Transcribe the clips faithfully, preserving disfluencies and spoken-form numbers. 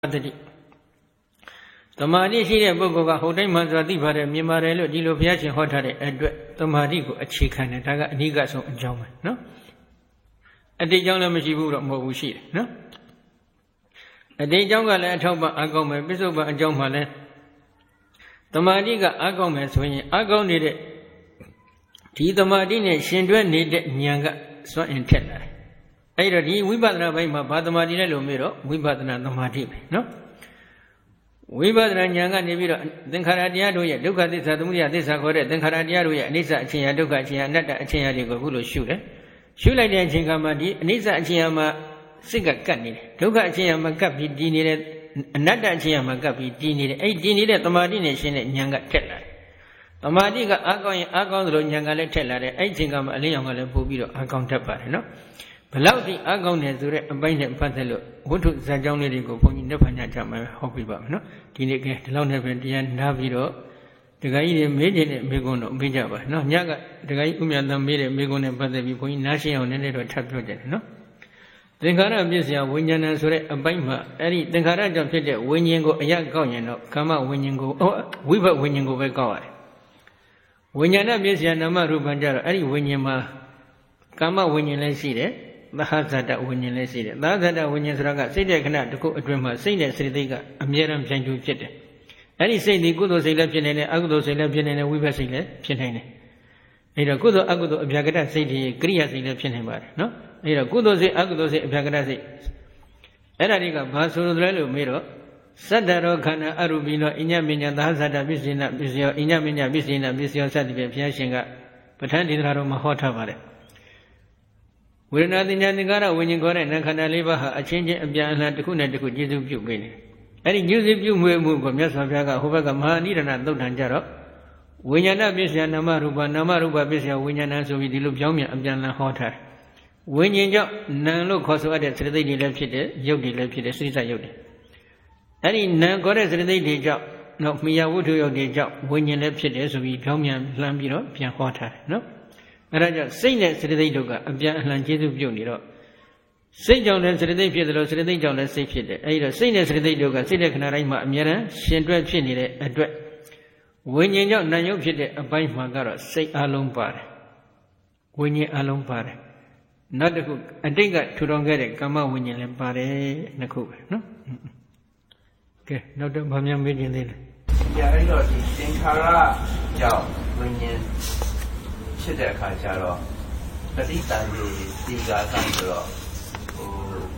တိသမာဓိရှိတဲ့ပုဂ္ဂိုလ်ကဟိုတိုင်းမှဆိုတာသိပါတယ်မြင်ပါတယ်လို့ဒီလိုဘုရားရှင်ဟောထားတဲ့အတွက်သမာဓိကိုအခြေခံတယ်ဒါကအဓိကဆုံးအကြောင်းပဲနော်အတိတ်ကြောင့်လည်းမရှိဘူးတော့မဟုတ်ဘူးရှိတယ်နော်အတိတ်ကြောင့်ကလည်းအထောက်ပံ့အကောင်းမယ်ပြစ္ဆုတ်ပံအကြောင်းမှလည်းသမာဓိကအကောင်းမယ်ဆိုရင်အကောင်းနေတဲ့ဒီသမာဓိနဲ့ရှင်တွဲနေတဲ့ဉာဏ်ကစွန့်အင်ထက်လာတယ်အဲ့တော့ဒီဝိပဿနာဘက်မှာဘာသမာဓိလဲလို့မေးတော့ဝိပဿနာသမာဓိပဲနော်ဝိပဿနာဉာဏ်ကနေပြီးတော့သင်္ခါရတရားတို့ရဲ့ဒုက္ခသစ္စာသမုဒယသစ္စာခေါ်တဲ့သင်္ခါရတရားတို့ရဲ့အနိစ္စအချင်းရာဒုက္ခအချင်းရာအနတ္တအချင်းရာတွေကိုခုလိုရှုတယ်ရှုလိုက်တဲ့အချိန်ကမှဒီအနိစ္စအချင်းရာမှာစိတ်ကကပ်နေတယ်ဒုက္ခအချင်းရာမှာကပ်ပြီးတည်နေတယ်အနတ္တအချင်းရာမှာကပ်ပြီးတည်နေတယ်အဲ့ဒီတည်နေတဲ့သမာဓိနဲ့ရှင်းတဲ့ဉာဏ်ကထက်လာတယ်သမာဓိကအားကောင်းရင်အားကောင်းသလိုဉာဏ်ကလည်းထက်လာတယ်အဲ့ဒီအချိန်ကမှအလင်းရောင်ကလည်းပို့ပြီးတော့အားကောင်းတတ်ပါတယ်နော်ဘလောက်ဒီအားကောင်းတယ်ဆိုတဲ့အပိုင်းနဲ့ပတ်သက်လို့ဝိထုဇာကြောင်းလေးတွေကိုဘုန်းကြီးနှုတ်ဖန်ကြကြမှာဟောပြပါမယ်နော်ဒီနေ့ကဒီလောက်နဲ့ပဲတရားနာပြီးတော့ဒကာကြီးတွေမေးနေတဲ့မေးခွန်းတော့မေးကြပါနော်ညကဒကာကြီးဥမြတ်သံမေးတဲ့မေးခွန်းနဲ့ပတ်သက်ပြီးဘုန်းကြီးနားရှင်းအောင်နည်းနည်းတော့ထပ်ပြောကြတယ်နော်သင်္ခါရပြည့်စရာဝိညာဏဆိုတဲ့အပိုင်းမှာအဲ့ဒီသင်္ခါရကြောင့်ဖြစ်တဲ့ဝိညာဉ်ကိုအရကောက်ရင်တော့ကာမဝိညာဉ်ကိုဝိဘတ်ဝိညာဉ်ကိုပဲကောက်ရတယ်ဝိညာဏပြည့်စရာနာမရူပံကြတော့အဲ့ဒီဝိညာဉ်မှာကာမဝိညာဉ်လည်းရှိတယ်သဟဇတဝိညာဉ်လည်းရှိတယ်သဟဇတဝိညာဉ်ဆိုတာကစိတ်တဲ့ခဏတစ်ခုအတွင်းမှာစိတ်နဲ့စေတသိက်ကအမြဲတမ်းဖြန့်ကျူးဖြစ်တယ်အဲ့ဒီစိတ်ဒီကုသိုလ်စိတ်လည်းဖြစ်နေတယ်အကုသိုလ်စိတ်လည်းဖြစ်နေတယ်ဝိဘတ်စိတ်လည်းဖြစ်နေတယ်အဲ့တော့ကုသိုလ်အကုသိုလ်အဗျာကတစိတ်ဒီကရိယာစိတ်လည်းဖြစ်နေပါတယ်နော်အဲ့တော့ကုသိုလ်စိတ်အကုသိုလ်စိတ်အဗျာကတစိတ်အဲ့ဒါတွေကဘာဆိုလိုလဲလို့မေးတော့စတ္တရောခန္ဓာအရူပိနောအညမညသဟဇတပစ္စေနပစ္စယောအညမညပစ္စေနပစ္စယောစသဖြင့်ဘုရားရှင်ကပဋ္ဌာန်းဒေသနာတော်မှာဟောထားပါတယ်ဝေဒနာသင်ညာသင်္ကာရဝိညာဉ်ခေါ်တဲ့နာခန္ဓာလေးပါးဟာအချင်းချင်းအပြန်အလှန်တစ်ခုနဲ့တစ်ခုကျေစုပြုပေးနေအဲ့ဒီကျေစုပြုမွေးမှုကိုမြတ်စွာဘုရားကဟိုဘက်ကမဟာနိဒနာသုတ်တန်ကြတော့ဝိညာဏပစ္စယနာမရူပနာမရူပပစ္စယဝိညာဏဆိုပြီးဒီလိုပြောင်းပြန်အပြန်အလှန်ဟောထားတယ်ဝိညာဉ်ကြောင့်နာမ်လို့ခေါ်ဆိုရတဲ့စေတသိက်တွေလည်းဖြစ်တယ်ရုပ်တွေလည်းဖြစ်တယ်စိတ္တရုပ်တွေအဲ့ဒီနာမ်ခေါ်တဲ့စေတသိက်တွေကြောင့်နောက်မိယာဝတ္ထုရုပ်တွေကြောင့်ဝိညာဉ်လည်းဖြစ်တယ်ဆိုပြီးပြောင်းပြန်လှမ်းပြီးတော့ပြန်ဟောထားတယ်နော်အဲဒါကြောင့်စိတ်နဲ့စေတသိက်တို့ကအပြန်အလှန်ကျေစုပြုတ်နေတော့စိတ်ကြောင့်လည်းစေတသိက်ဖြစ်တယ်လို့စေတသိက်ကြောင့်လည်းစိတ်ဖြစ်တယ်အဲဒီတော့စိတ်နဲ့စေတသိက်တို့ကစိတ်တဲ့ခဏတိုင်းမှာအမြဲတမ်းရှင်တွဲဖြစ်နေတဲ့အတွက်ဝိညာဉ်ကြောင့်နာယုတ်ဖြစ်တဲ့အပိုင်းမှာကတော့စိတ်အလုံးပါတယ်ဝိညာဉ်အလုံးပါတယ်နောက်တစ်ခုအတိတ်ကထူထောင်ခဲ့တဲ့ကာမဝိညာဉ်လည်းပါတယ်နှစ်ခုပဲနော်ကဲနောက်တော့ဗာမြန်မေးခြင်းသေးတယ်ညာအဲ့တော့ဒီသင်္ခါရကြောင့်ဝိညာဉ်ဖြစ်တဲ့အခါကျတော့ပဋိသန္ဓေဒီကာသံဆိုတော့ဟို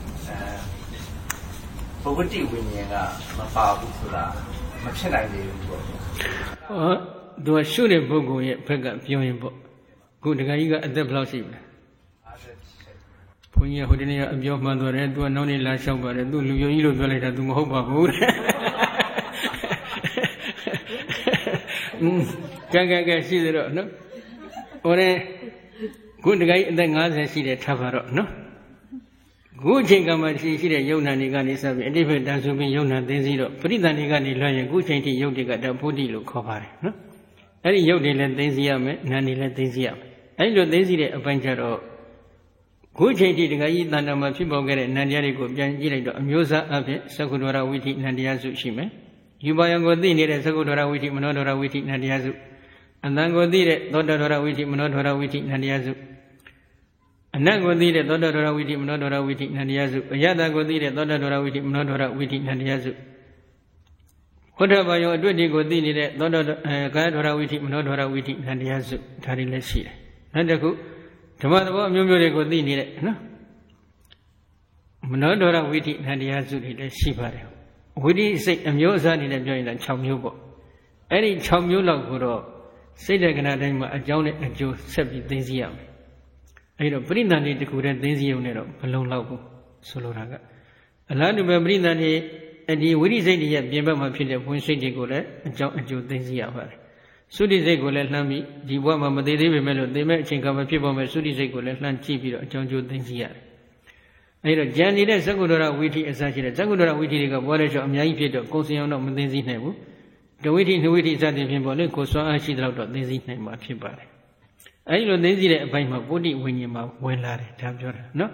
အဲဘဝတိဝိညာဉ်ကမပါဘူးဆိုတာမဖြစ်နိုင်သေးဘူးပေါ့ဟောသူကရှုတဲ့ပုဂ္ဂိုလ်ရဲ့ဘက်ကပြောရင်ပေါ့ခုဒကာကြီးကအသက်ဘယ်လောက်ရှိလဲဘုန်းကြီးကဟိုတနေ့ကအပြောမှန်သွားတယ်သူကနောက်နေ့လာလျှောက်ပါတယ်သူလူယုံကြီးလို့ပြောလိုက်တာသူမဟုတ်ပါဘူးတဲ့ကဲကဲကဲရှိသေးတော့နော်ဟိုတဲ့ခုတခါကြီးအသက်၅၀ရှိတယ်ထားပါတော့နော်ခုအချိန်ကမှရှိရှိတဲ့ယုံနာတွေကနေစပြီးအတိပ္ပယ်တန်ဆိုပြီးယုံနာသိသိတော့ပရိသန္တိကနေလွှဲရင်ခုအချိန်ထိယုတ်တွေကတဘုဒ္ဓိလို့ခေါ်ပါတယ်နော်အဲ့ဒီယုတ်တွေလည်းသိသိရမယ်နာနေလည်းသိသိရမယ်အဲ့လိုသိသိတဲ့အပိုင်းကျတော့ခုအချိန်ထိတခါကြီးတဏ္ဍာမှာဖြစ်ပေါ်ခဲ့တဲ့နန္တရားတွေကိုပြန်ကြည့်လိုက်တော့အမျိုးသားအဖြစ်သက္ကုဒ္ဒရဝိထိနန္တရားစုရှိမယ်ယူပါယံကိုသိနေတဲ့သက္ကုဒ္ဒရဝိထိမနောဒ္ဒရဝိထိနန္တရားစုအတန်ကိုသိတဲ့သောတဒ္ဒရဝိထိမနောဒ္ဒရဝိထိနန္တရားစုအနတ်ကိုသိတဲ့သောတဒ္ဒရဝိထိမနောဒ္ဒရဝိထိနန္တရားစုအယတကိုသိတဲ့သောတဒ္ဒရဝိထိမနောဒ္ဒရဝိထိနန္တရားစုဟောထဘာယောအတွေ့အထိကိုသိနေတဲ့သောတအဲကာယဒ္ဒရဝိထိမနောဒ္ဒရဝိထိနန္တရားစုဒါတွေလည်းရှိတယ်နောက်တစ်ခုဓမ္မသဘောအမျိုးမျိုးတွေကိုသိနေတဲ့နော်မနောဒ္ဒရဝိထိနန္တရားစုတွေလည်းရှိပါတယ်ဝိထိစိတ်အမျိုးအစားအနေနဲ့ပြောရင်၆မျိုးပေါ့အဲ့ဒီ၆မျိုးလောက်ကိုတော့စိတ်တဲ့ခဏတိုင်းမှာအကြောင်းနဲ့အကျိုးဆက်ပြီးသိသိရမယ်အဲဒီတော့ပရိသန္တိတခုတည်းသိသိရုံနဲ့တော့မလုံလောက်ဘူးဆိုလိုတာကအလားတူပဲပရိသန္တိဒီဝိရိစိတ်ရဲ့ပြင်ဘက်မှာဖြစ်တဲ့ဝင်စိတ်တွေကိုလည်းအကြောင်းအကျိုးသိသိရပါတယ်သုတိစိတ်ကိုလည်းလှမ်းပြီးဒီဘဝမှာမသေးသေးပေမဲ့လို့သိမဲ့အချိန်ကမှဖြစ်ပေါ်မဲ့သုတိစိတ်ကိုလည်းလှမ်းကြည့်ပြီးတော့အကြောင်းကျိုးသိသိရတယ်အဲဒီတော့ဉာဏ်နေတဲ့သက္ကုဒ္ဒရဝိထိအစရှိတဲ့သက္ကုဒ္ဒရဝိထိတွေကပေါ်တဲ့ချက်အများကြီးဖြစ်တော့ကိုယ်စင်အောင်တော့မသိသိနိုင်ဘူးတဝိထိနှဝိထိစသည်ဖြင့်ပေါ့လေကိုစွမ်းအားရှိတဲ့လောက်တော့သိသိနိုင်မှာဖြစ်ပါတယ်အဲဒီလိုသိသိတဲ့အပိုင်းမှာပုဒ္ဓိဝိညာဉ်မှာဝင်လာတယ်ဒါပြောတာနော်တ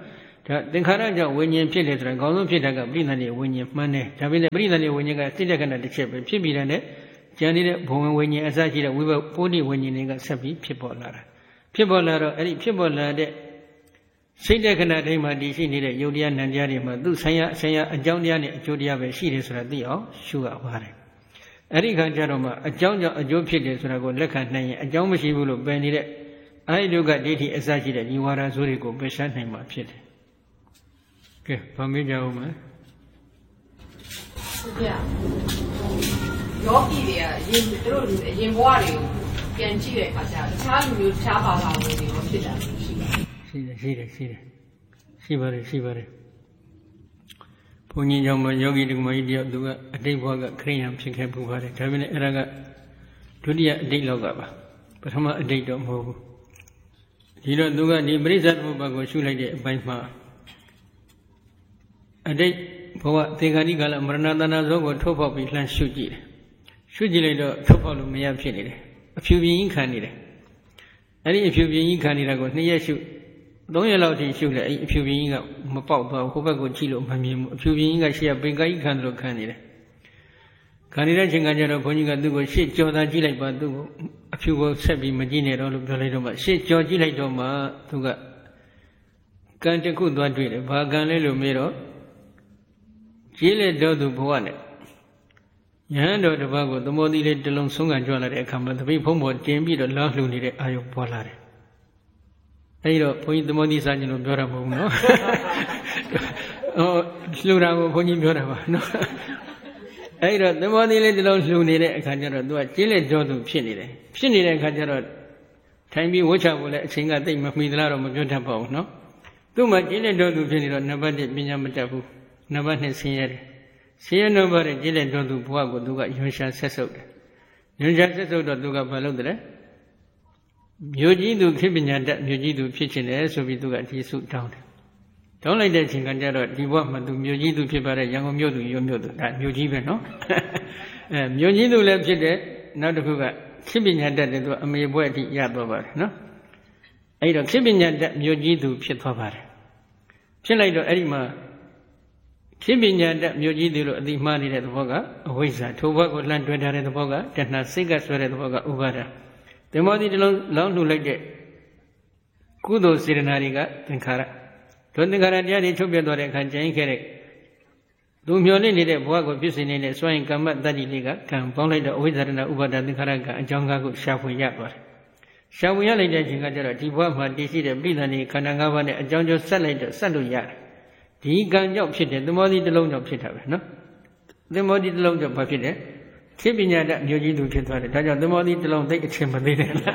ဒါသင်္ခါရကြောင့်ဝိညာဉ်ဖြစ်တယ်ဆိုတာအကောင်းဆုံးဖြစ်တာကပရိသန္တိဝိညာဉ်မှန်တယ်ဒါပေမဲ့ပရိသန္တိဝိညာဉ်ကစိတ်တက္ကနာတစ်ချက်ပဲဖြစ်ပြီးတဲ့ကျန်နေတဲ့ဘုံဝင်ဝိညာဉ်အစရှိတဲ့ဝိဘပုဒ်တိဝိညာဉ်တွေကဆက်ပြီးဖြစ်ပေါ်လာတာဖြစ်ပေါ်လာတော့အဲ့ဒီဖြစ်ပေါ်လာတဲ့စိတ်တက္ကနာတိုင်းမှာတည်ရှိနေတဲ့ယုတ်တရားနံတရားတွေမှာသူဆိုင်ရာဆိုင်ရာအကြောင်းတရားနဲ့အကျိုးတရားပဲရှိတယ်ဆိုတာသိအောင်ရှုရပါတယ်အဲ့ဒီခါကျတော့မှအကြောင်းကြောင့်အကျိုးဖြစ်တယ်ဆိုတာကိုလက်ခံနိုင်ရင်အကြောင်းမရှိဘူးလို့ပယ်နေတဲ့အာယုကဒိဋ္ဌိအစရှိတဲ့ဒီဝါဒဆိုးတွေကိုပယ်ရှားနိုင်မှာဖြစ်တယ်ကဲဗမေးကြအောင်မယ်ဟုတ်ကဲ့ယောဂီတွေကရင်သူတို့ရင်ဘဝတွေကိုပြန်ကြည့်တဲ့အခါကျတခြားလူမျိုးတခြားဘာသာဝင်တွေရောဖြစ်တာရှိပါတယ်ရှိတယ်ရှိတယ်ရှိတယ်ရှိပါတယ်ရှိပါတယ်ဘုန်းကြီးကြောင့်မယောဂီဒီကမကြီးတယောက်သူကအတိတ်ဘဝကခရိယံဖြစ်ခဲ့ပူပါတယ်ဒါပေမဲ့အဲ့ဒါကဒုတိယအတိတ်လောက်ကပါပထမအတိတ်တော့မဟုတ်ဘူးဒီတော့သူကဒီပရိစ္ဆေသမုပ္ပါကိုရှုလိုက်တဲ့အပိုင်းမှာအတိတ်ဘဝသင်္ခါရိကာလမရဏတဏ္ဍဇောကိုထုတ်ဖောက်ပြီးလှမ်းရှုကြည့်တယ်ရှုကြည့်လိုက်တော့ထုတ်ဖောက်လို့မရဖြစ်နေတယ်အဖြူပြင်းကြီးခံနေတယ်အဲ့ဒီအဖြူပြင်းကြီးခံနေတာကိုနှစ်ရက်ရှုသုံးရက်လောက်ထိရှုလဲအဲ့အဖြူပြင်းကြီးကမပေါက်သွားဘူးဟိုဘက်ကိုကြည့်လို့မမြင်ဘူးအဖြူပြင်းကြီးကရှေ့ကပင်ကိုင်းခံတယ်လို့ခံနေတယ်ခံနေတဲ့အချိန်ကကျတော့ဘုန်းကြီးကသူ့ကိုရှေ့ကြော်သာကြည့်လိုက်ပါသူ့ကိုအဖြူကိုဆက်ပြီးမကြည့်နဲ့တော့လို့ပြောလိုက်တော့မှရှေ့ကြော်ကြည့်လိုက်တော့မှသူကကံတစ်ခုသွားတွေ့တယ်ဘာကံလဲလို့မေးတော့ကြီးလက်တော်သူဘဝနဲ့ယဟန်တော်တစ်ပါးကိုသမောတိလေးတစ်လုံးဆုံးခံကြွလာတဲ့အခါမှာတပိတ်ဖုံးပေါ်တင်ပြီးတော့လောင်းလှူနေတဲ့အာယုပေါ်လာတယ်အဲဒီတော့ဘုန်းကြီးသမောတိစာကျင်လို့ပြောတာမဟုတ်ဘူးနော်ဟောလှူတာကိုဘုန်းကြီးပြောတာပါနော်အဲဒီတော့သမောတိလေးတစ်လုံးလှူနေတဲ့အခါကျတော့သူကကြီးလက်တော်သူဖြစ်နေတယ်ဖြစ်နေတဲ့အခါကျတော့ထိုင်ပြီးဝှချဖို့လည်းအချိန်ကတိတ်မမီသလားတော့မပြောတတ်ပါဘူးနော်သူ့မှာကြီးလက်တော်သူဖြစ်နေတော့နံပါတ်တစ်ပညာမတတ်ဘူးနံပါတ်နှစ်ဆင်းရဲတယ်ဆင်းရဲနံပါတ်နဲ့ကြီးလက်တော်သူဘဝကိုသူကရွှန်ရှာဆက်ဆုပ်တယ်ရွှန်ရှာဆက်ဆုပ်တော့သူကဘာလုပ်တယ်မြို့ကြီးသူခေပညာတတ်မြို့ကြီးသူဖြစ်ချင်တယ်ဆိုပြီးသူကဒီစုတောင်းတယ်တောင်းလိုက်တဲ့အချိန်ကကျတော့ဒီဘဝမှာသူမြို့ကြီးသူဖြစ်ပါတဲ့ရန်ကုန်မြို့သူရုံမြို့သူဒါမြို့ကြီးပဲနော်အဲမြို့ကြီးသူလည်းဖြစ်တဲ့နောက်တစ်ခုကခေပညာတတ်တယ်သူအမေဘွဲ့အထိရသွားပါတယ်နော်အဲ့တော့ခေပညာတတ်မြို့ကြီးသူဖြစ်သွားပါတယ်ဖြစ်လိုက်တော့အဲ့ဒီမှာခေပညာတတ်မြို့ကြီးသူလို့အတိမှားနေတဲ့သဘောကအဝိဇ္ဇာထိုဘဝကိုလှမ်းတွဲထားတဲ့သဘောကတဏှာစိတ်ကဆွဲတဲ့သဘောကဥပါဒသင်္ဘောတိတစ်လုံးလောင်းလှူလိုက်တဲ့ကုသိုလ်စေတနာတွေကသင်္ခါရဒုသင်္ခါရတရားတွေထုတ်ပြသွားတဲ့အခါကျရင်ခဲ့တဲ့လူမျောလင့်နေတဲ့ဘဝကိုပြည့်စုံနေတဲ့စွန့်ရင်ကမ္မတတ္တိလေးကကံပေါင်းလိုက်တော့အဝိဇ္ဇာတဏဥပါဒသင်္ခါရကအကြောင်းကားကိုရှာဖွေရသွားတယ်ရှာဖွေရလိုက်တဲ့အချိန်ကကျတော့ဒီဘဝမှာတည်ရှိတဲ့ပြည်သန်ဒီခန္ဓာ၅ပါးနဲ့အကြောင်းကျိုးဆက်လိုက်တော့ဆက်လို့ရတယ်ဒီကံကြောင့်ဖြစ်တဲ့သင်္ဘောတိတစ်လုံးကြောင့်ဖြစ်တာပဲနော်သင်္ဘောတိတစ်လုံးကြောင့်ဘာဖြစ်လဲခေပညာတတ်မြို့ကြီးသူဖြစ်သွားတယ်ဒါကြောင့်သမောတိတစ်လုံးသိအချင်းမသေးတယ်လား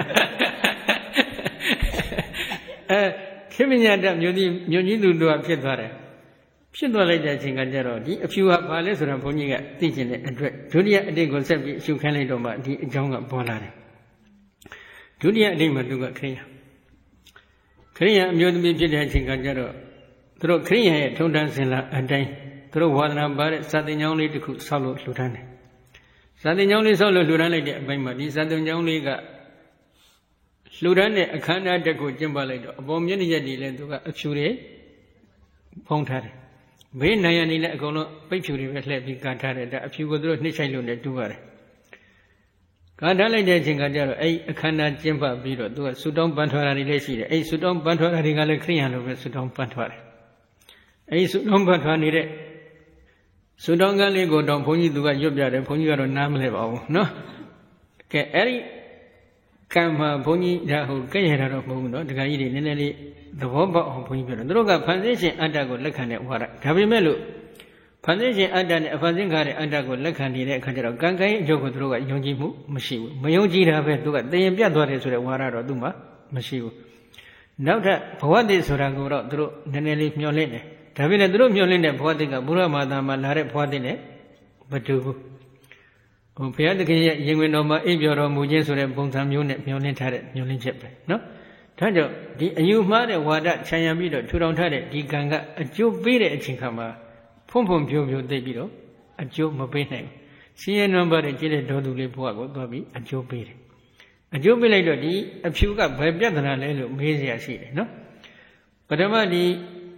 အဲခေပညာတတ်မြို့ကြီးမြို့ကြီးသူတို့ကဖြစ်သွားတယ်ဖြစ်သွားလိုက်တဲ့အချိန်ကကျတော့ဒီအဖြူဟာဘာလဲဆိုတော့ဘုန်းကြီးကသိကျင်တဲ့အတွက်ဒုတိယအတိတ်ကိုဆက်ပြီးအရှုခိုင်းလိုက်တော့မှဒီအကြောင်းကပေါ်လာတယ်ဒုတိယအတိတ်မှာသူကခရိယခရိယအမျိုးသမီးဖြစ်တဲ့အချိန်ကကျတော့သူတို့ခရိယရဲ့ထုံတန်းစင်လာအတိုင်းသူတို့ဝါဒနာပါတဲ့စာသင်ကျောင်းလေးတစ်ခုဆောက်လို့လှူဒန်းတယ်ဇာတိကျောင်းလေးဆောက်လို့လှူဒန်းလိုက်တဲ့အပိုင်းမှာဒီဇာတိကျောင်းလေးကလှူဒန်းတဲ့အခမ်းအနားတက်ကိုကျင်းပလိုက်တော့အပေါ်မျက်နှာရက်တွေလည်းသူကအဖြူတွေဖုံးထားတယ်ဘေးနိုင်ရနေလည်းအကုန်လုံးပိတ်ဖြူတွေပဲလှည့်ပြီးကာထားတယ်ဒါအဖြူကိုသူတို့နှိမ့်ဆိုင်လို့လည်းတူပါတယ်ကာထားလိုက်တဲ့အချိန်ကကျတော့အဲ့အခမ်းအနားကျင်းပပြီးတော့သူကဆူတောင်းပန်းထွားတာတွေလည်းရှိတယ်အဲ့ဆူတောင်းပန်းထွားတာတွေကလည်းခရိယံလိုပဲဆူတောင်းပန်းထွားတယ်အဲ့ဆူတောင်းပန်းထွားနေတဲ့ဆူတောင်းကလေးကိုတော့ဘုန်းကြီးသူကရွတ်ပြတယ်ဘုန်းကြီးကတော့နားမလဲပါဘူးနော်ကဲအဲ့ဒီကံမှာဘုန်းကြီးဒါဟုတ်ကဲ့ရတာတော့မဟုတ်ဘူးနော်ဒကာကြီးတွေနည်းနည်းလေးသဘောပေါက်အောင်ဘုန်းကြီးပြောတယ်သူတို့ကဖန်ဆင်းရှင်အတ္တကိုလက်ခံတဲ့ဝါဒဒါပေမဲ့လို့ဖန်ဆင်းရှင်အတ္တနဲ့အဖန်ဆင်းခါတဲ့အတ္တကိုလက်ခံနေတဲ့အခါကျတော့ကံကံရဲ့အကျိုးကိုသူတို့ကယုံကြည်မှုမရှိဘူးမယုံကြည်တာပဲသူကတရင်ပြတ်သွားတယ်ဆိုတဲ့ဝါဒတော့သူ့မှာမရှိဘူးနောက်ထပ်ဘဝတည်ဆိုတာကိုတော့သူတို့နည်းနည်းလေးမျှော်လင့်တယ်ဒါပေမဲ့သူတို့မျှော်လင့်တဲ့ဘဝတည်ကဘုရားမာသာမှာလာတဲ့ဘဝတည်နဲ့မတူဘူးဟိုဘုရားသခင်ရဲ့ရင်ဝင်တော်မှာအိပ်ပျော်တော်မူခြင်းဆိုတဲ့ပုံစံမျိုးနဲ့မျှော်လင့်ထားတဲ့မျှော်လင့်ချက်ပဲနော်ဒါကြောင့်ဒီအယူမှားတဲ့ဝါဒခြံရံပြီးတော့ထူထောင်ထားတဲ့ဒီကံကအကျိုးပေးတဲ့အချိန်ခါမှာဖုံဖုံဖြိုးဖြိုးသိပြီးတော့အကျိုးမပေးနိုင်ဘူးဆင်းရဲနွမ်းပါတဲ့ကြည်တဲ့ဒေါသူလေးဘဝကိုသွားပြီးအကျိုးပေးတယ်အကျိုးပေးလိုက်တော့ဒီအဖြူကဘယ်ပြဿနာလဲလို့မေးเสียရှိတယ်နော်ပထမဒီ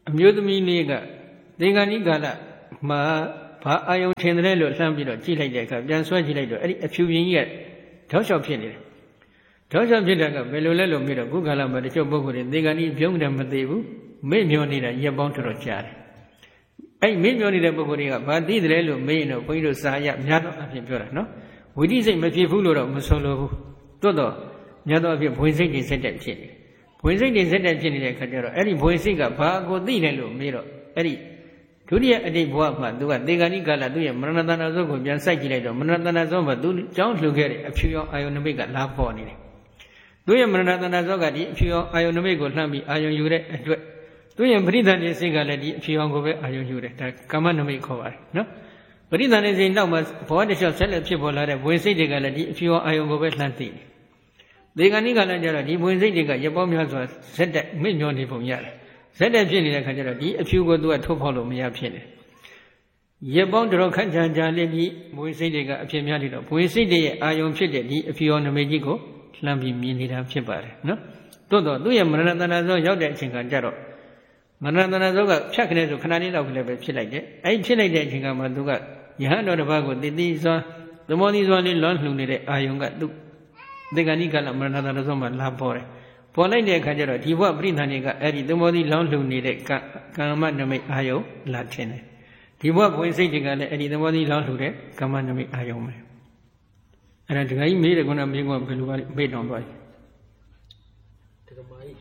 အမျိုးသမီးလေးကသင်္ကန်းဤကာလမှာဘာအာယုံထင်တယ်လို့လှမ်းပြီးတော့ကြည့်လိုက်တဲ့အခါပြန်ဆွဲကြည့်လိုက်တော့အဲ့ဒီအဖြူပြင်းကြီးကထောက်လျှောက်ဖြစ်နေတယ်ထောက်လျှောက်ဖြစ်တဲ့ကဘယ်လိုလဲလို့မေးတော့ခုကာလမှာတချို့ပုဂ္ဂိုလ်တွေသင်္ကန်းဤပြုံးတယ်မသိဘူးမေ့မျောနေတာရက်ပေါင်းတော်တော်ကြာတယ်အဲ့မေ့မျောနေတဲ့ပုဂ္ဂိုလ်တွေကဘာသိတယ်လို့မေးရင်တော့ဘုန်းကြီးတို့စာရများတော့အဖြစ်ပြောတာနော်ဝိသိစိတ်မဖြစ်ဘူးလို့တော့မဆိုလိုဘူးတွတ်တော့များတော့အဖြစ်ဘွေစိတ်တွေစက်တက်ဖြစ်နေဘွေစိတ်တွေစက်တက်ဖြစ်နေတဲ့အခါကျတော့အဲ့ဒီဘွေစိတ်ကဘာကိုသိတယ်လို့မေးတော့အဲ့ဒီဒုတိယအတိတ်ဘဝမှာသူကသေဂာနိကာလသူ့ရဲ့မရဏတဏ္ဍဇောကိုပြန်စိုက်ကြည့်လိုက်တော့မရဏတဏ္ဍဇောမှာသူကြောင်းလှူခဲ့တဲ့အဖြူရောင်အာယုန်နမိတ်ကလာပေါ်နေတယ်သူ့ရဲ့မရဏတဏ္ဍဇောကဒီအဖြူရောင်အာယုန်နမိတ်ကိုလှမ်းပြီးအာယုန်ယူတဲ့အတွက်သူ့ရဲ့ပရိသန္တိစိတ်ကလည်းဒီအဖြူရောင်ကိုပဲအာယုန်ယူတယ်ဒါကာမနမိတ်ခေါ်ပါတယ်နော်ပရိသန္တိစိတ်နောက်မှာဘဝတစ်လျှောက်ဆက်လက်ဖြစ်ပေါ်လာတဲ့ဘွေစိတ်တွေကလည်းဒီအဖြူရောင်အာယုန်ကိုပဲလှမ်းသိတယ်သေဂာနိကာလကျတော့ဒီဘွေစိတ်တွေကရပောင်းများစွာဇက်တက်မိ့မျောနေပုံရတယ်ဇက်တက်ဖြစ်နေတဲ့ခါကျတော့ဒီအဖြူကိုသူကထုတ်ဖောက်လို့မရဖြစ်နေရပောင်းတော်ခန့်ချန်ချာလေးပြီးဘွေစိတ်တွေကအဖြစ်များနေတော့ဘွေစိတ်တွေရဲ့အာယုံဖြစ်တဲ့ဒီအဖြူရောင်နမိတ်ကြီးကိုလှမ်းပြီးမြင်နေတာဖြစ်ပါတယ်နော်သို့တော့သူ့ရဲ့မရဏတဏ္ဍဇောရောက်တဲ့အချိန်ကကြတော့မရဏတဏ္ဍဇောကဖြတ်ခနဲ့ဆိုခဏလေးလောက်ကလေးပဲဖြစ်လိုက်တယ်အဲ့ဖြစ်လိုက်တဲ့အချိန်ကမှသူကယဟန်တော်တစ်ပါးကိုတည်တည်စွာသမောတိစွာလေးလွန်လှူနေတဲ့အာယုံကသူသေဂာနိကာလမရဏတဏ္ဍဇောမှာလာပေါ်တယ်ပေါ်လိုက်တဲ့အခါကျတော့ဒီဘဝပရိသန္တိကအဲ့ဒီသမောတိလောင်းလှူနေတဲ့ကာမနမိတ်အာယုံလာထင်တယ်ဒီဘဝဘွေစိတ်တွေကလည်းအဲ့ဒီသဘောကြီးလောင်းလှူတဲ့ကာမနမိတ်အာယုံပဲအဲ့ဒါဒကာကြီးမေးတယ်ကွန်းမေးကွန်းဘယ်လိုပါလဲမေးတောင်းသွားပြီဒကာမကြီး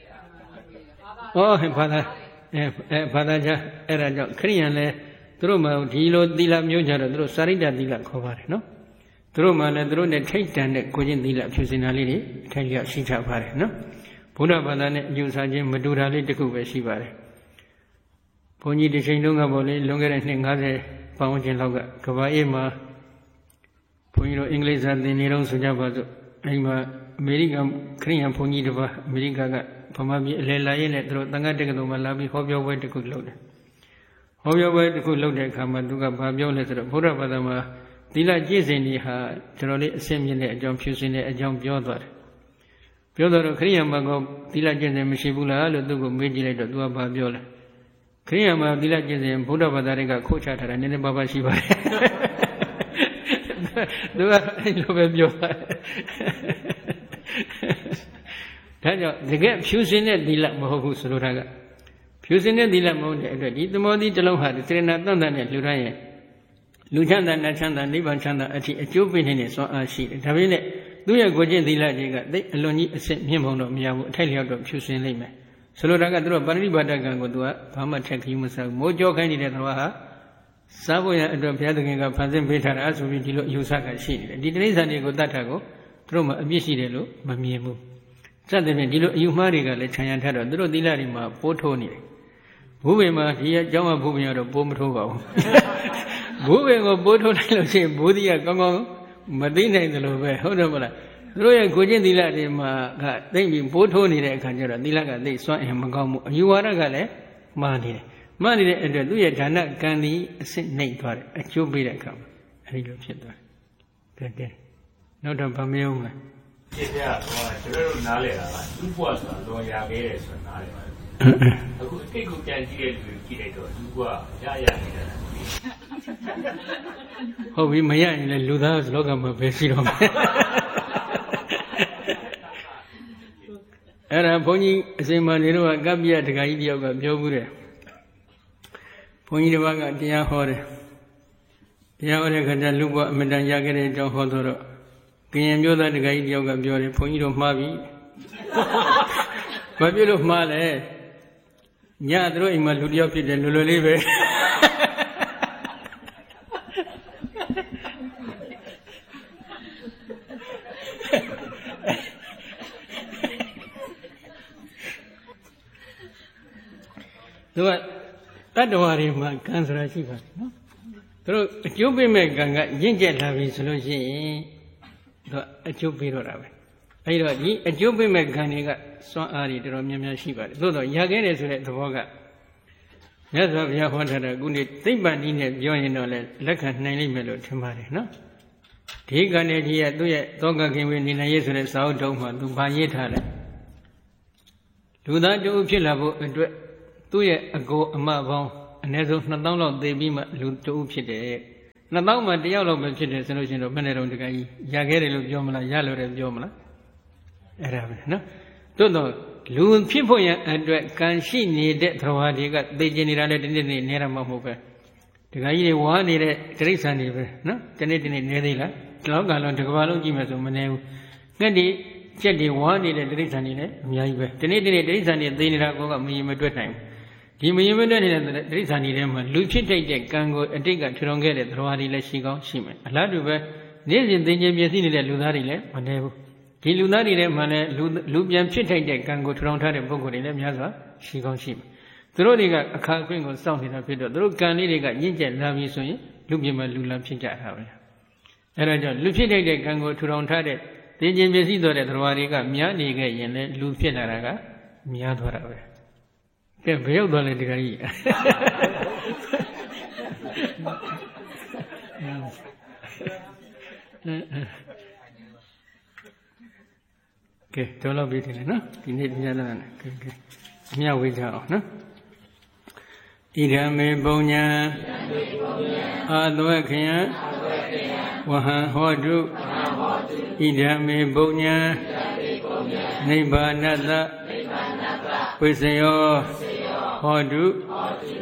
ဩဘာသာအဲအဲဘာသာကြအဲ့ဒါကြောင့်ခရိယန်လည်းသူတို့မှဒီလိုသီလမျိုးကြတော့သူတို့စာရိတ္တသီလခေါ်ပါတယ်နော်သူတို့မှလည်းသူတို့နဲ့ထိတ်တန်တဲ့ကိုချင်းသီလဖြူစင်တာလေးတွေထိုင်ရရှိချပါတယ်နော်ဘုရားဘာသာနဲ့အယူဆချင်းမတူတာလေးတစ်ခုပဲရှိပါတယ်ဘုန်းကြီးဒီချိန်လုံးကပေါ့လေလွန်ခဲ့တဲ့နှစ်၅၀ပတ်ဝန်းကျင်လောက်ကကဘာအေးမှာဘုန်းကြီးတို့အင်္ဂလိပ်စာသင်နေတော့ဆိုကြပါစို့အဲဒီမှာအမေရိကန်ခရိယန်ဘုန်းကြီးတစ်ပါးအမေရိကကဗမာပြည်အလယ်လာရဲနဲ့သူတို့တန်ခါတက္ကသိုလ်မှာလာပြီးဟောပြောပွဲတစ်ခုလုပ်တယ်ဟောပြောပွဲတစ်ခုလုပ်တဲ့အခါမှာသူကဘာပြောလဲဆိုတော့ဘုရားဘာသာမှာသီလကျင့်စဉ်တွေဟာကျွန်တော်လေးအစင်မြင့်တဲ့အကြောင်းဖြူစင်တဲ့အကြောင်းပြောသွားတယ်ပြောတော့ခရိယန်ဘကောသီလကျင့်စဉ်မရှိဘူးလားလို့သူကမေးကြည့်လိုက်တော့သူကဘာပြောလဲခရိယာမှာသီလကျင့်စဉ်ဘုရားဘာသာတွေကခိုးချထားတာနည်းနည်းပါးပါးရှိပါတယ်သူကအဲ့လိုပဲပြောပါတယ်ဒါကြောင့်တကယ်ဖြူစင်တဲ့သီလမဟုတ်ဘူးဆိုလိုတာကဖြူစင်တဲ့သီလမဟုတ်တဲ့အတွက်ဒီသမောတိတစ်လုံးဟာစေရနာတန်တန်နဲ့လှူထားရင်လူချမ်းသာနတ်ချမ်းသာနိဗ္ဗာန်ချမ်းသာအထိအကျိုးပေးနေတဲ့စွမ်းအားရှိတယ်ဒါပေမဲ့သူ့ရဲ့ကိုယ်ကျင့်သီလကြီးကသိအလွန်ကြီးအစစ်မြင့်ဖို့တော့မရဘူးအထိုက်လျောက်တော့ဖြူစင်လိမ့်မယ်ဆိုလိုတာကသူတို့ပါဠိပါဒကံကိုသူကဘာမှထက်ခီးမစားဘူးမိုးကြောခိုင်းနေတဲ့သဘောဟာစားဖို့ရအတွက်ဘုရားသခင်ကဖန်ဆင်းပေးထားတာဆိုပြီးဒီလိုအယူဆကရှိနေတယ်ဒီတိရစ္ဆာန်တွေကိုတတ်တာကိုသူတို့မှအပြစ်ရှိတယ်လို့မမြင်ဘူးစသဖြင့်ဒီလိုအယူမှားတွေကလည်းခြံရံထတော့သူတို့သီလတွေမှာပိုးထိုးနေတယ်ဘုပင်မှာဒီအကြောင်းကဘုပင်ကတော့ပိုးမထိုးပါဘူးဘုပင်ကိုပိုးထိုးလိုက်လို့ရှိရင်ဘိုးသီးကကောင်းကောင်းမသိနိုင်တယ်လို့ပဲဟုတ်တယ်မလားသူတို့ရဲ့ကိုကျင့်သီလတွေမှာကသိမ့်ပြီးပိုးထိုးနေတဲ့အခါကျတော့သီလကသိစွန့်အင်မကောင်းဘူးအယူဝါဒကလည်းမှားနေတယ်မှားနေတဲ့အတွက်သူ့ရဲ့ဌာနကံဒီအစစ်နှိပ်သွားတယ်အကျိုးပေးတဲ့အခါမှာအဲဒီလိုဖြစ်သွားတယ်ကဲကဲနောက်တော့ဗမေယုံမယ်ပြပြဟောကျွန်တော်တို့နားလည်တာကလူ့ဘဝဆိုတာလောရခဲ့တယ်ဆိုတာနားလည်ပါတယ်အခုအတိတ်ကိုပြန်ကြည့်တဲ့လူကြည့်လိုက်တော့လူ့ဘဝရရနေတာဟုတ်ပြီမရရင်လည်းလူသားလောကမှာပဲရှိတော့မယ်အဲ့ဒါဘုန်းကြီးအစဉ်မှနေတော့ကပ္ပိယတခါကြီးတယောက်ကပြောဘူးတယ်ဘုန်းကြီးတစ်ပါးကတရားဟောတယ်တရားဟောတဲ့ခါကျလူ့ဘဝအမတန်ရခဲ့တဲ့အကြောင်းဟောတော့ကရင်မျိုးသားတခါကြီးတယောက်ကပြောတယ်ဘုန်းကြီးတို့မှားပြီဘာဖြစ်လို့မှားလဲညသူတို့အိမ်မှာလူတယောက်ဖြစ်တယ်လွယ်လွယ်လေးပဲသူကတတ္တဝါတွေမှာကံဆိုတာရှိပါတယ်နော်သူတို့အကျိုးပေးမဲ့ကံကရင့်ကျက်လာပြီဆိုလို့ရှိရင်သူကအကျိုးပေးတော့တာပဲအဲဒီတော့ဒီအကျိုးပေးမဲ့ကံတွေကစွမ်းအားတွေတော်တော်များများရှိပါတယ်သို့တော့ရခဲ့တယ်ဆိုတဲ့သဘောကမြတ်စွာဘုရားဟောထားတဲ့ခုနေ့သိပ္ပံနည်းနဲ့ပြောရင်တော့လည်းလက်ခံနိုင်လိမ့်မယ်လို့ထင်ပါတယ်နော်ဒီကံတွေကြီးကသူ့ရဲ့သောကခင်ဝေနေနိုင်ရေးဆိုတဲ့စာအုပ်တုံးမှာသူဗာရေးထားတယ်လူသားတူဖြစ်လာဖို့အတွက်သူ့ရဲ့အကိုအမပေါင်းအနည်းဆုံးနှစ်သောင်းလောက်သေပြီးမှလူတဦးဖြစ်တယ်နှစ်သောင်းမှတယောက်လောက်ပဲဖြစ်တယ်ဆိုလို့ရှိရင်တော့မနေ့တုန်းတကကြီးရခဲ့တယ်လို့ပြောမလားရလို့တယ်ပြောမလားအဲ့ဒါပဲနော်သို့တော့လူဖြစ်ဖို့ရန်အတွက်ကံရှိနေတဲ့သရဝါတွေကသိကျင်နေတာလည်းဒီနေ့နေ့နေရမှာမဟုတ်ပဲတကကြီးတွေဝါနေတဲ့တိရစ္ဆာန်တွေပဲနော်ဒီနေ့ဒီနေ့နေသေးလားဒီလောကလုံးတစ်ကမ္ဘာလုံးကြည့်မယ်ဆိုမနေဘူးငှက်ဒီကျက်တွေဝါနေတဲ့တိရစ္ဆာန်တွေလည်းအများကြီးပဲဒီနေ့ဒီနေ့တိရစ္ဆာန်တွေသိနေတာကောကမရင်မတွက်နိုင်ဘူးဒီမရင်မတွက်နေတဲ့တိရစ္ဆာန်တွေထဲမှာလူဖြစ်ထိုက်တဲ့ကံကိုအတိတ်ကထူထောင်ခဲ့တဲ့သရဝါတွေလည်းရှိကောင်းရှိမယ်အလားတူပဲနေ့စဉ်သိကျင်ပြည့်စည်နေတဲ့လူသားတွေလည်းမနေဘူးဒီလူသားတွေထဲမှာလည်းလူလူပြန်ဖြစ်ထိုက်တဲ့ကံကိုထူထောင်ထားတဲ့ပုဂ္ဂိုလ်တွေလည်းများစွာရှိကောင်းရှိမယ်သူတို့တွေကအခါအခွင့်ကိုစောင့်နေတာဖြစ်တော့သူတို့ကံလေးတွေကညှင့်ကျက်လာပြီဆိုရင်လူပြင်းမှာလူလံဖြစ်ကြတာပဲအဲဒါကြောင့်လူဖြစ်ထိုက်တဲ့ကံကိုထူထောင်ထားတဲ့သိကျင်ပြည့်စည်တော်တဲ့သရဝါတွေကများနေခဲ့ရင်လည်းလူဖြစ်လာတာကများသွားတာပဲကဲဘယ်ရောက်သွားလဲဒီကကြီးကဲတော့လောက်ပြီးတယ်နော်ဒီနေ့တရားလာတယ်ကဲကဲအမြဝေးကြအောင်နော်ဣဒံမေပုံညာအာသဝခယံဝဟံဟောတုဣဒံမေပုံညာနိဗ္ဗာနတ္တဝိစယောဟောတု